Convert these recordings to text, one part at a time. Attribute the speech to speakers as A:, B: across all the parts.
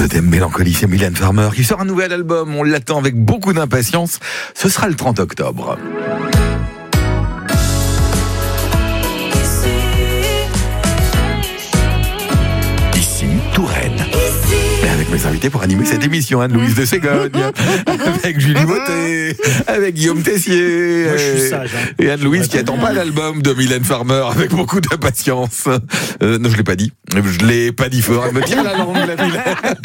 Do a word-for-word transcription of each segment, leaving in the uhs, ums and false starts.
A: Totem Mélancolie, c'est Mylène Farmer qui sort un nouvel album. On l'attend avec beaucoup d'impatience. Ce sera le trente octobre. Ici, Touraine. Et avec mes invités pour animer cette émission, Anne-Louise de Ségogne, avec Julie Beauté, avec Guillaume Tessier.
B: Moi, je suis sage, hein.
A: Et Anne-Louise qui attend pas l'album de Mylène Farmer avec beaucoup d'impatience. Euh, non, je l'ai pas dit. Je l'ai pas dit fort. Elle me tient la langue, la Mylène.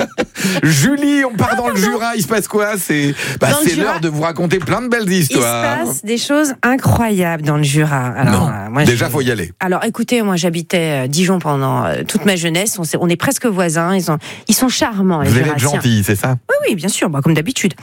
A: Julie, on part dans le Jura. Il se passe quoi? C'est, bah, c'est l'heure de vous raconter plein de belles histoires.
C: Il se passe des choses incroyables dans le Jura. Alors,
A: non,
C: euh, moi,
A: déjà,
C: je...
A: faut y aller.
C: Alors, écoutez, moi, j'habitais Dijon pendant euh, toute ma jeunesse. On, on est presque voisins. Ils, ont, ils sont charmants, les
A: Vous allez
C: Jurassiens.
A: être gentils, c'est ça?
C: Oui, oui, bien sûr, bah, comme d'habitude.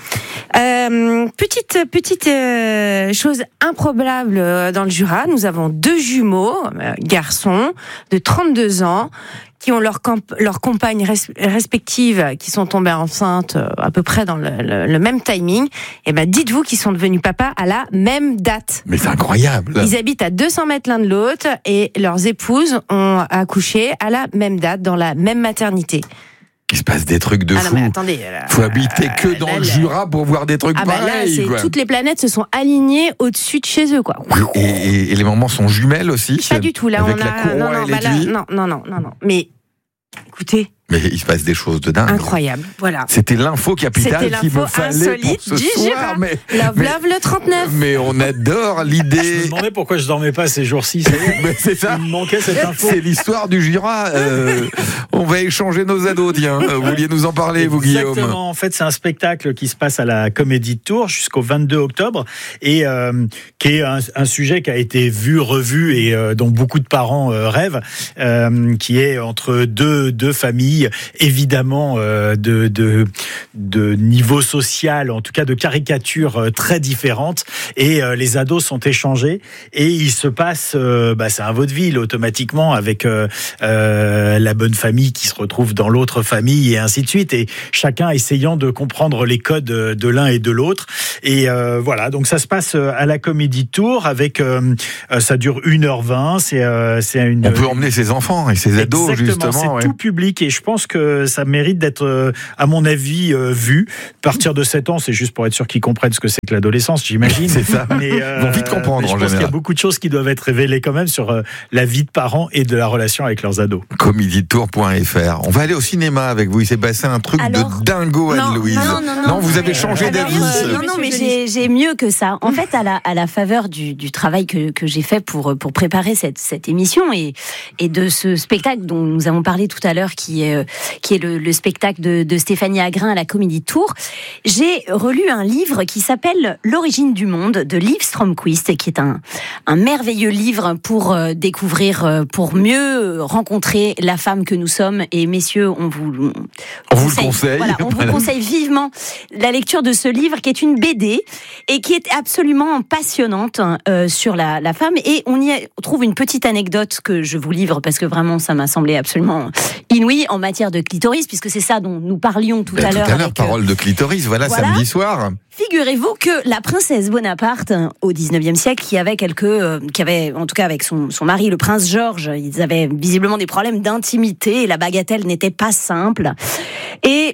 C: Euh, petite petite euh, chose improbable euh, dans le Jura. Nous avons deux jumeaux, euh, garçons de trente-deux ans, qui ont leurs camp- leurs compagnes res- respectives qui sont tombées enceintes euh, à peu près dans le, le, le même timing. Et ben, dites-vous qu'ils sont devenus papas à la même date.
A: Mais c'est incroyable.
C: Ils habitent à deux cents mètres l'un de l'autre et leurs épouses ont accouché à la même date dans la même maternité.
A: Il se passe des trucs de
C: Ah
A: fou.
C: non, mais attendez. Là,
A: faut habiter que dans
C: là,
A: le
C: là,
A: Jura pour voir des trucs
C: ah bah
A: pareils.
C: là, c'est,
A: quoi.
C: toutes les planètes se sont alignées au-dessus de chez eux, quoi.
A: Et, et, et les mamans sont jumelles aussi?
C: Pas du tout. Là,
A: avec
C: on a.
A: la courroie
C: non, non,
A: et
C: bah là,
A: l'aiguille.
C: non, non, non, non, non. Mais écoutez,
A: Mais il se passe des choses de dingue.
C: incroyable. Voilà.
A: C'était l'info capitale
C: C'était
A: qu'il me
C: l'info
A: fallait pour
C: insolite
A: ce
C: du
A: soir.
C: Jura.
A: Mais,
C: Love,
A: mais,
C: love le trente-neuf.
A: mais on adore
B: Je me
A: l'idée.
B: demandais pourquoi je dormais pas ces jours-ci. Ça y est,
A: Mais c'est ça.
B: il me manquait cette info.
A: C'est l'histoire du Jura. Euh, on va échanger nos ados, tiens. Vous vouliez nous en parler, vous, Guillaume?
B: Exactement. En fait, c'est un spectacle qui se passe à la Comédie de Tours jusqu'au vingt-deux octobre et euh, qui est un, un sujet qui a été vu, revu et euh, dont beaucoup de parents euh, rêvent, euh, qui est entre deux deux familles, évidemment euh, de de de niveau social, en tout cas de caricatures euh, très différentes. Et euh, les ados sont échangés et il se passe, euh, bah, c'est un vaudeville automatiquement avec euh, euh, la bonne famille qui se retrouve dans l'autre famille et ainsi de suite. Et chacun essayant de comprendre les codes de l'un et de l'autre. Et euh, voilà, donc ça se passe à la Comédie de Tours avec, euh, ça dure une heure vingt. C'est, euh, c'est une.
A: On peut emmener ses enfants et ses ados,
B: Exactement,
A: justement.
B: c'est
A: ouais.
B: tout public et je pense que ça mérite d'être, euh, à mon avis, euh, vu. À partir de sept ans, c'est juste pour être sûr qu'ils comprennent ce que c'est que l'adolescence, j'imagine.
A: C'est ça.
B: Mais, euh,
A: Ils vont vite comprendre,
B: mais je
A: en
B: pense qu'il y a
A: général.
B: beaucoup de choses qui doivent être révélées quand même sur euh, la vie de parents et de la relation avec leurs ados.
A: comédie tour point f r. On va aller au cinéma avec vous. Il s'est passé un truc
D: Alors,
A: de dingo,
D: non,
A: Anne-Louise.
D: non, non, non,
A: vous avez
D: mais,
A: changé
D: alors,
A: d'avis.
D: euh, non, non, mais j'ai, j'ai mieux que ça. En fait, à la, à la faveur du, du travail que, que j'ai fait pour, pour préparer cette, cette émission et, et de ce spectacle dont nous avons parlé tout à l'heure, qui est, qui est le, le spectacle de, de Stéphanie Agrin à la Comédie de Tours, j'ai relu un livre qui s'appelle L'origine du monde de Liv Stromquist, qui est un, un merveilleux livre pour euh, découvrir, euh, pour mieux rencontrer la femme que nous sommes. Et messieurs, on vous,
A: On vous le conseille.
D: Voilà, on vous conseille vivement la lecture de ce livre qui est une B D et qui est absolument passionnante euh, sur la, la femme. Et on y trouve une petite anecdote que je vous livre parce que vraiment ça m'a semblé absolument inouï en matière de clitoris, puisque c'est ça dont nous parlions tout
A: Ben,
D: à l'heure.
A: Tout à l'heure,
D: avec,
A: parole de clitoris, voilà,
D: voilà.
A: samedi soir.
D: Figurez-vous que la princesse Bonaparte, au dix-neuvième siècle, qui avait quelques, euh, qui avait, en tout cas avec son, son mari, le prince Georges, ils avaient visiblement des problèmes d'intimité et la bagatelle n'était pas simple. Et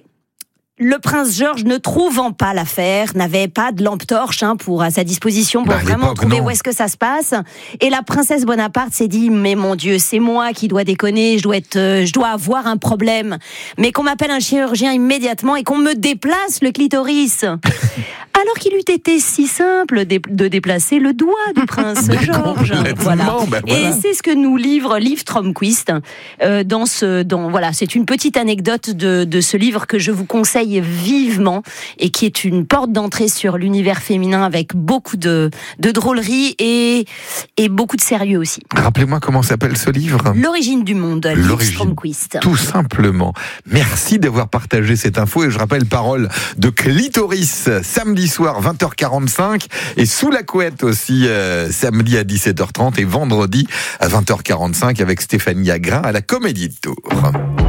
D: le prince Georges, ne trouvant pas l'affaire, n'avait pas de lampe torche hein, pour à sa disposition pour
A: bah,
D: vraiment trouver
A: non.
D: où est-ce que ça se passe. Et la princesse Bonaparte s'est dit mais mon Dieu, c'est moi qui dois déconner, je dois être, euh, je dois avoir un problème, mais qu'on m'appelle un chirurgien immédiatement et qu'on me déplace le clitoris. Alors qu'il eût été si simple de déplacer le doigt du prince Georges. Voilà.
A: Ben voilà.
D: Et c'est ce que nous livre Liv Stromquist euh, dans ce, dans voilà, c'est une petite anecdote de, de ce livre que je vous conseille vivement et qui est une porte d'entrée sur l'univers féminin avec beaucoup de, de drôlerie et, et beaucoup de sérieux aussi.
A: Rappelez-moi comment s'appelle ce livre.
D: L'origine du monde, Liv
A: L'origine.
D: Stromquist.
A: Tout simplement. Merci d'avoir partagé cette info et je rappelle parole de clitoris samedi soir vingt heures quarante-cinq et sous la couette aussi euh, samedi à dix-sept heures trente et vendredi à vingt heures quarante-cinq avec Stéphanie Agrin à la Comédie de Tours.